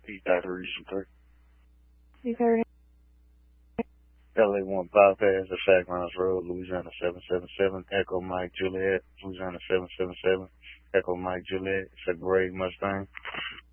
Dr. Reason 3. You covered LA 1 bypass at Sac Rounds Road, Louisiana 777. Echo Mike Juliet, Louisiana 777. Echo Mike Juliet. It's a gray Mustang.